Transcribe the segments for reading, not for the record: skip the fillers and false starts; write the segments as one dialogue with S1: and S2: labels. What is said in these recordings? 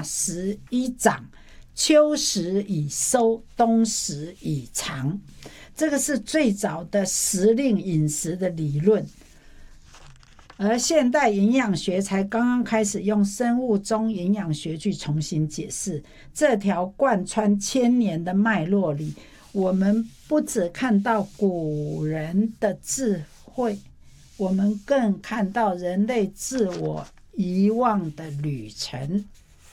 S1: 夏时以长，秋时以收，冬时以藏。这个是最早的时令饮食的理论，而现代营养学才刚刚开始用生物钟营养学去重新解释这条贯穿千年的脉络里，我们不只看到古人的智慧，我们更看到人类自我遗忘的旅程。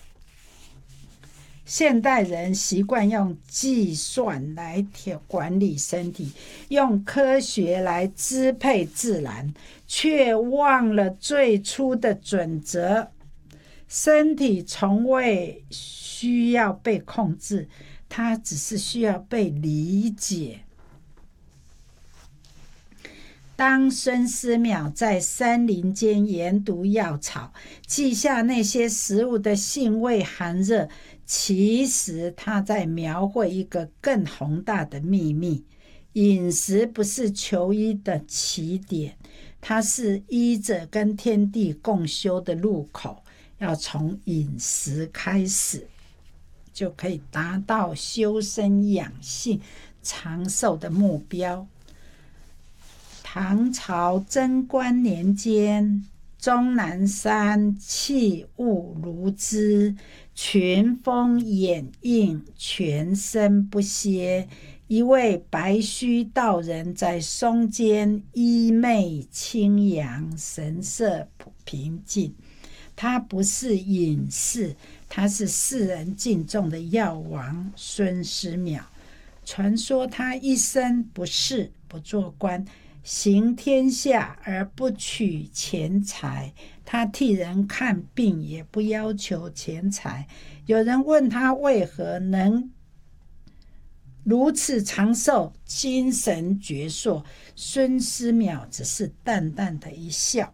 S1: 现代人习惯用计算来管理身体，用科学来支配自然，却忘了最初的准则。身体从未需要被控制，它只是需要被理解。当孙思邈在森林间研读药草，记下那些食物的性味寒热，其实他在描绘一个更宏大的秘密。饮食不是求医的起点，它是医者跟天地共修的入口。要从饮食开始，就可以达到修身养性、长寿的目标。唐朝贞观年间，终南山气雾如织，群峰掩映，全身不歇。一位白须道人在松间，衣袂清扬，神色平静。他不是隐士，他是世人敬重的药王孙思邈。传说他一生不仕不做官，行天下而不取钱财，他替人看病也不要求钱财。有人问他为何能如此长寿，精神矍铄，孙思邈只是淡淡的一笑：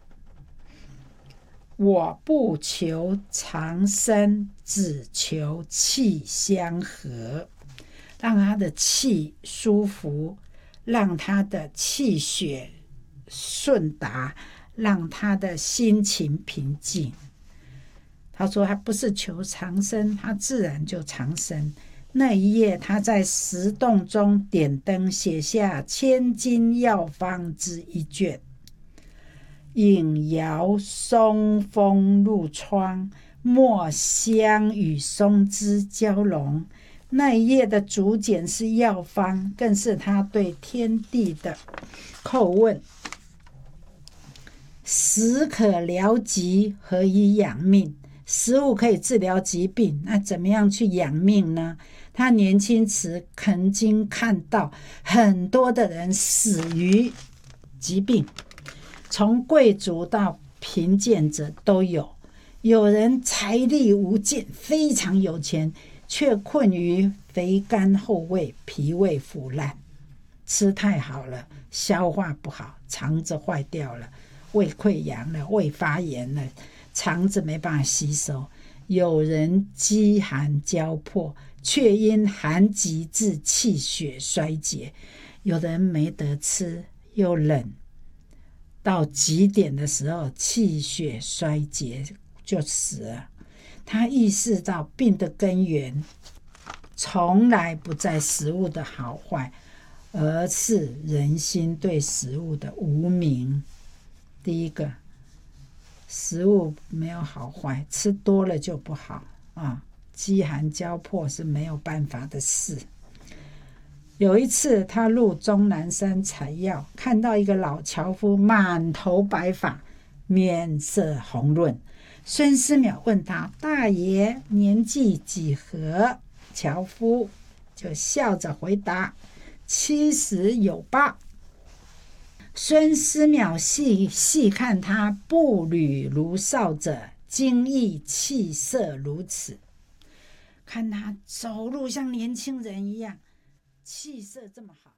S1: 我不求长生，只求气相和。让他的气舒服，让他的气血顺达，让他的心情平静。他说他不是求长生，他自然就长生。那一夜，他在石洞中点灯，写下千金药方之一卷：影摇松风入窗，墨香与松枝交融。那一页的竹简是药方，更是他对天地的叩问。食可疗疾，何以养命？食物可以治疗疾病，那怎么样去养命呢？他年轻时曾经看到很多的人死于疾病，从贵族到贫贱者都有。有人财力无尽，非常有钱，却困于肥甘厚味，脾胃腐烂，吃太好了，消化不好，肠子坏掉了，胃溃疡了，胃发炎了，肠子没办法吸收。有人饥寒交迫，却因寒疾致气血衰竭。有的人没得吃，又冷，到极点的时候气血衰竭就死了。他意识到病的根源从来不在食物的好坏，而是人心对食物的无明。第一个，食物没有好坏，吃多了就不好啊，饥寒交迫是没有办法的事。有一次他入终南山采药，看到一个老樵夫满头白发，面色红润。孙思邈问他：大爷年纪几何？樵夫就笑着回答：70有8。孙思邈细看他步履如少者，精意气色如此。看他走路像年轻人一样，气色这么好。